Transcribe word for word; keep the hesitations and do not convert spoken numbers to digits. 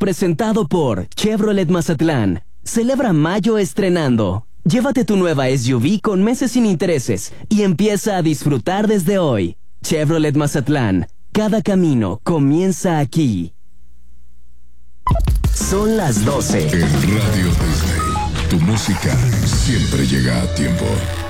presentado por Chevrolet Mazatlán. Celebra mayo estrenando. Llévate tu nueva S U V con meses sin intereses y empieza a disfrutar desde hoy. Chevrolet Mazatlán. Cada camino comienza aquí. Son las doce. En Radio Disney, tu música siempre llega a tiempo.